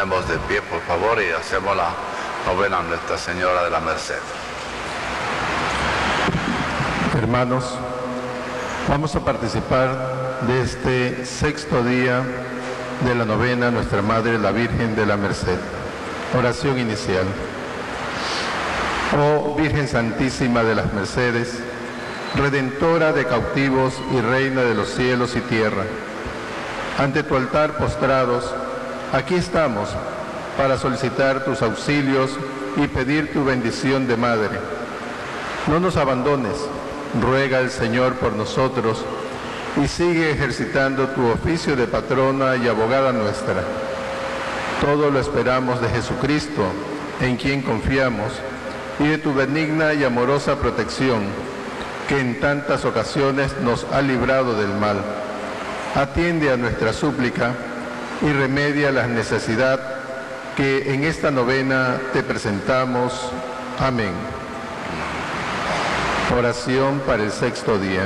ponemos de pie, por favor, y hacemos la novena a Nuestra Señora de la Merced. Hermanos, vamos a participar de este sexto día de la novena a Nuestra Madre, la Virgen de la Merced. Oración inicial. Oh Virgen Santísima de las Mercedes, Redentora de cautivos y Reina de los cielos y tierra, ante tu altar postrados, aquí estamos para solicitar tus auxilios y pedir tu bendición de Madre. No nos abandones, ruega al Señor por nosotros y sigue ejercitando tu oficio de patrona y abogada nuestra. Todo lo esperamos de Jesucristo, en quien confiamos, y de tu benigna y amorosa protección, que en tantas ocasiones nos ha librado del mal. Atiende a nuestra súplica y remedia la necesidad que en esta novena te presentamos. Amén. Oración para el sexto día.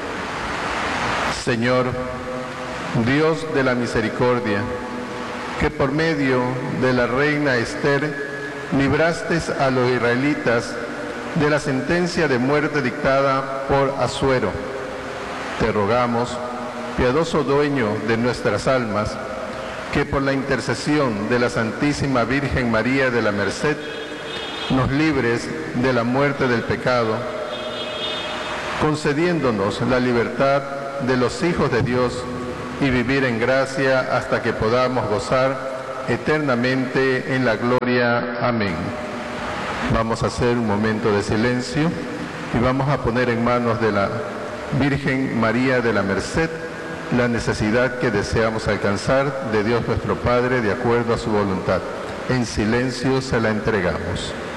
Señor, Dios de la misericordia, que por medio de la reina Esther libraste a los israelitas de la sentencia de muerte dictada por Asuero, te rogamos, piadoso dueño de nuestras almas, que por la intercesión de la Santísima Virgen María de la Merced nos libres de la muerte del pecado, concediéndonos la libertad de los hijos de Dios y vivir en gracia hasta que podamos gozar eternamente en la gloria. Amén. Vamos a hacer un momento de silencio y vamos a poner en manos de la Virgen María de la Merced la necesidad que deseamos alcanzar de Dios nuestro Padre de acuerdo a su voluntad. En silencio se la entregamos.